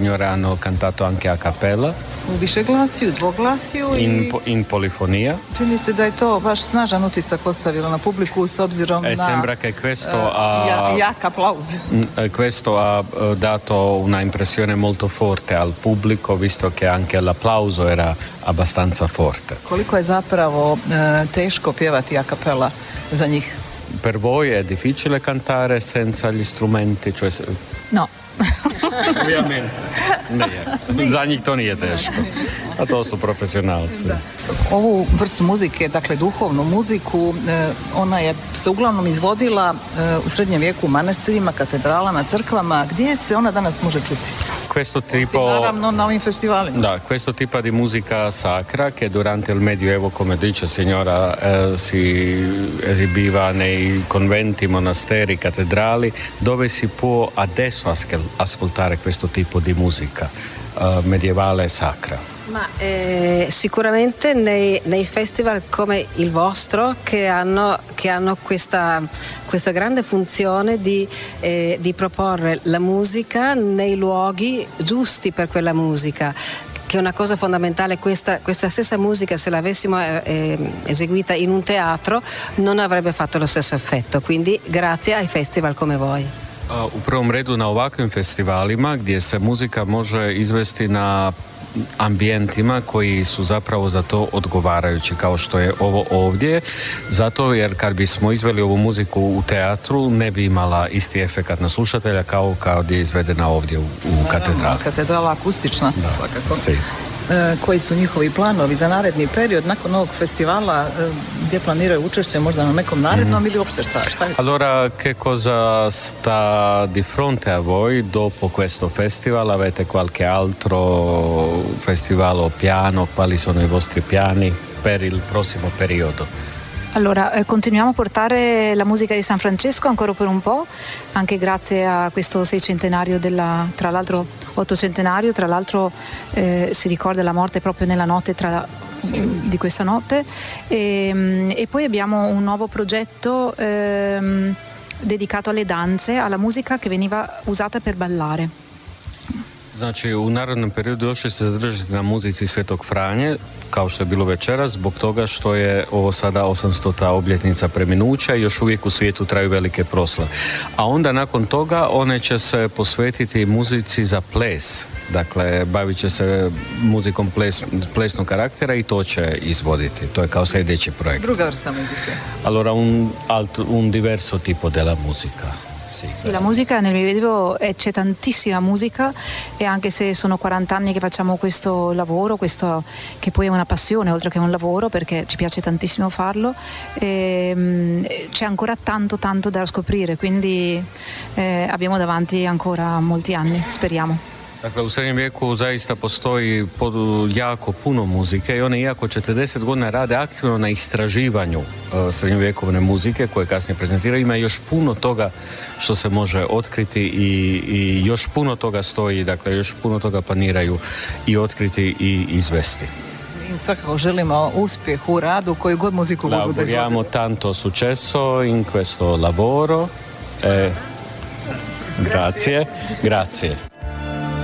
signore hanno cantato anche a cappella. U višeglasiju, dvoglasiju in polifonija. Čini se da je to baš snažan utisak ostavilo na publiku s obzirom na sembra che questo jak applauso. Questo ha dato una impressione molto forte al pubblico, visto che anche l'applauso era abbastanza forte. Koliko je zapravo teško pjevati a cappella za njih? Per voi è difficile cantare senza gli strumenti? Cioè... No. Ovviamente. Za njih to nije teško. A to su profesionalci. Da. Ovu vrstu muzike, dakle duhovnu muziku, ona je se uglavnom izvodila u srednjem vijeku u manastirima, katedralama, crkvama. Gdje se ona danas može čuti? Questo tipo, naravno na ovim festivalima. Da, questo tipo di musica sacra che durante il Medioevo, come dice signora, si esibiva nei conventi, monasteri, cattedrali, dove si può adesso ascoltare questo tipo di musica medievale sacra. Ma sicuramente nei festival come il vostro che hanno questa grande funzione di proporre la musica nei luoghi giusti per quella musica, che è una cosa fondamentale. Questa stessa musica, se l'avessimo eseguita in un teatro, non avrebbe fatto lo stesso effetto, quindi grazie ai festival come voi. U prvom redu na ovakvim festivalima gdje se muzika može izvesti na ambijentima koji su zapravo za to odgovarajući, kao što je ovo ovdje, zato jer kad bismo izveli ovu muziku u teatru ne bi imala isti efekat na slušatelja kao gdje je izvedena ovdje u katedrali. Katedrala akustična, da, svakako. Si. Koji su njihovi planovi za naredni period nakon ovog festivala, gdje planiraju učešće možda na nekom narednom ili uopšte šta? Allora, che cosa sta di fronte a voi dopo questo festival? Avete qualche altro festival o piano? Quali sono i vostri piani per il prossimo periodo? Allora, continuiamo a portare la musica di San Francesco ancora per un po', anche grazie a questo 600° tra l'altro 800°, tra l'altro si ricorda la morte proprio nella notte di questa notte, e poi abbiamo un nuovo progetto dedicato alle danze, alla musica che veniva usata per ballare. Znači, u narodnom periodu još će se zadržati na muzici Svetog Franje, kao što je bilo večeras, zbog toga što je ovo sada 800. obljetnica preminuća i još uvijek u svijetu traju velike proslave. A onda nakon toga one će se posvetiti muzici za ples. Dakle, bavit će se muzikom plesnog karaktera i to će izvoditi. To je kao sljedeći projekt. Druga vrsta muzike. Allora, un diverso tipo della musica. Sì, la musica nel Medioevo c'è tantissima musica, e anche se sono 40 anni che facciamo questo lavoro, questo che poi è una passione oltre che un lavoro, perché ci piace tantissimo farlo, c'è ancora tanto da scoprire, quindi abbiamo davanti ancora molti anni, speriamo. Dakle, u srednjem vijeku zaista postoji jako puno muzike i one, iako 40 godina rade aktivno na istraživanju srednjovjekovne muzike koje kasnije prezentiraju, ima još puno toga što se može otkriti i još puno toga stoji, dakle još puno toga planiraju i otkriti i izvesti. I svakako želimo uspjeh u radu koju god muziku budu da izvode. Auguriamo tanto successo in questo lavoro. Grazie.